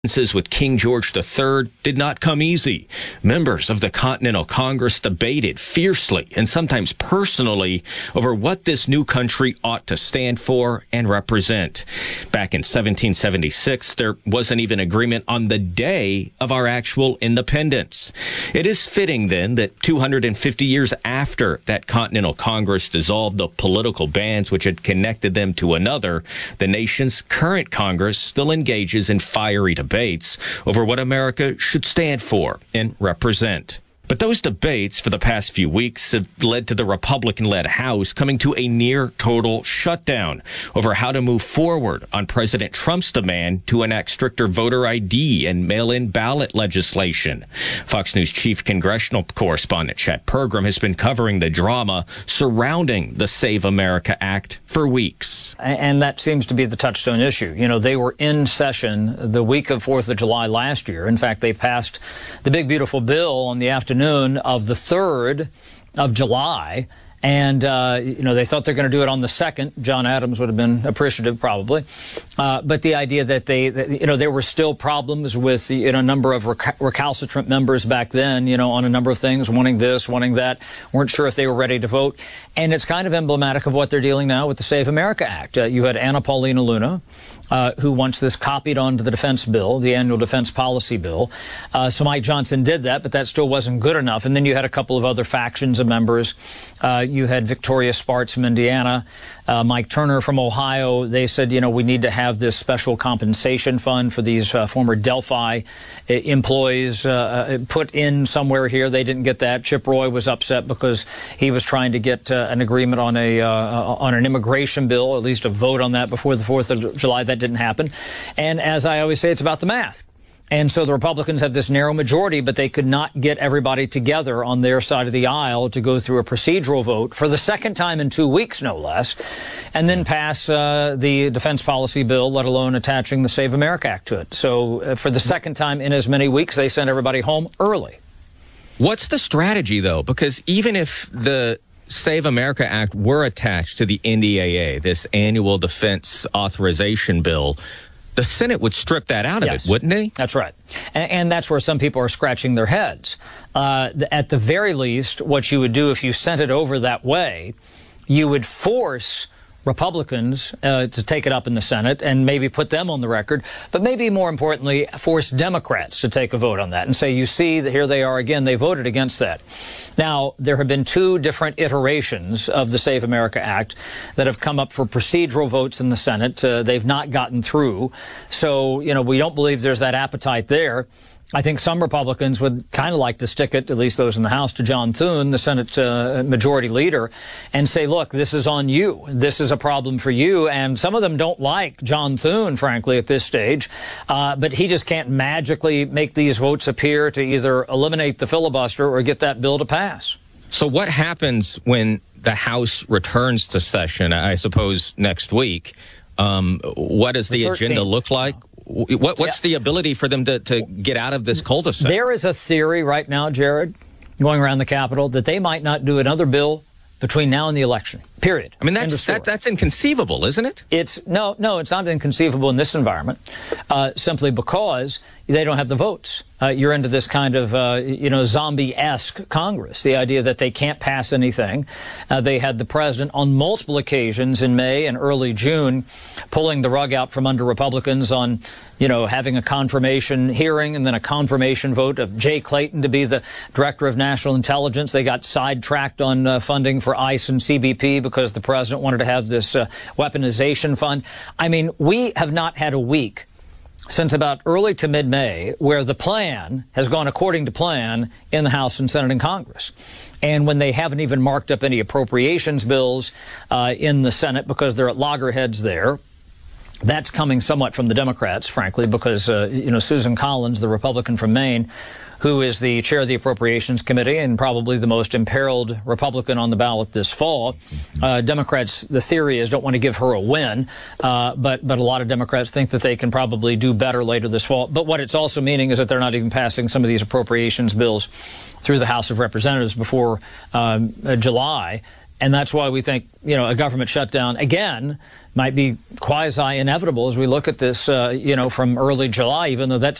With King George III did not come easy. Members of the Continental Congress debated fiercely and sometimes personally over what this new country ought to stand for and represent. Back in 1776, there wasn't even agreement on the day of our actual independence. It is fitting, then, that 250 years after that Continental Congress dissolved the political bands which had connected them to another, the nation's current Congress still engages in fiery debates over what America should stand for and represent. But those debates for the past few weeks have led to the Republican-led House coming to a near total shutdown over how to move forward on President Trump's demand to enact stricter voter ID and mail-in ballot legislation. Fox News chief congressional correspondent Chad Pergram has been covering the drama surrounding the Save America Act for weeks. And that seems to be the touchstone issue. You know, they were in session the week of 4th of July last year. In fact, they passed the big, beautiful bill on the afternoon of the 3rd of July. And, they thought they're going to do it on the 2nd. John Adams would have been appreciative, probably. But the idea that there were still problems with, a number of recalcitrant members back then, on a number of things, wanting this, wanting that, weren't sure if they were ready to vote. And it's kind of emblematic of what they're dealing now with the Save America Act. You had Anna Paulina Luna, who wants this copied onto the defense bill, the annual defense policy bill. So Mike Johnson did that, but that still wasn't good enough. And then you had a couple of other factions of members. You had Victoria Spartz from Indiana, Mike Turner from Ohio. They said, we need to have this special compensation fund for these former Delphi employees put in somewhere here. They didn't get that. Chip Roy was upset because he was trying to get an agreement on an immigration bill, at least a vote on that before the 4th of July. That didn't happen. And as I always say, it's about the math. And so the Republicans have this narrow majority, but they could not get everybody together on their side of the aisle to go through a procedural vote for the second time in 2 weeks, no less, and then pass the defense policy bill, let alone attaching the Save America Act to it. So for the second time in as many weeks, they sent everybody home early. What's the strategy, though? Because even if the Save America Act were attached to the NDAA, this annual defense authorization bill, the Senate would strip that out of it, wouldn't they? That's right. And that's where some people are scratching their heads. At the very least, what you would do if you sent it over that way, you would force Republicans to take it up in the Senate and maybe put them on the record, but maybe more importantly, force Democrats to take a vote on that and say, you see, that here they are again, they voted against that. Now, there have been 2 different iterations of the Save America Act that have come up for procedural votes in the Senate. They've not gotten through. So, we don't believe there's that appetite there. I think some Republicans would kind of like to stick it, at least those in the House, to John Thune, the Senate majority leader, and say, look, this is on you. This is a problem for you. And some of them don't like John Thune, frankly, at this stage. But he just can't magically make these votes appear to either eliminate the filibuster or get that bill to pass. So what happens when the House returns to session, I suppose, next week? What does the agenda look like? What's the ability for them to get out of this cul-de-sac? There is a theory right now, Jared, going around the Capitol, that they might not do another bill between now and the election, period. I mean, that's inconceivable, isn't it? It's no, it's not inconceivable in this environment, simply because they don't have the votes. You're into this kind of, zombie-esque Congress, the idea that they can't pass anything. They had the president on multiple occasions in May and early June pulling the rug out from under Republicans on, having a confirmation hearing and then a confirmation vote of Jay Clayton to be the director of national intelligence. They got sidetracked on funding for ICE and CBP because the president wanted to have this weaponization fund. I mean, we have not had a week since about early to mid-May where the plan has gone according to plan in the House and Senate and Congress. And when they haven't even marked up any appropriations bills in the Senate because they're at loggerheads there, that's coming somewhat from the Democrats, frankly, because, Susan Collins, the Republican from Maine, who is the chair of the Appropriations Committee and probably the most imperiled Republican on the ballot this fall. Democrats, the theory is, don't want to give her a win, but a lot of Democrats think that they can probably do better later this fall. But what it's also meaning is that they're not even passing some of these appropriations bills through the House of Representatives before July. And that's why we think, a government shutdown, again, might be quasi-inevitable as we look at this, from early July, even though that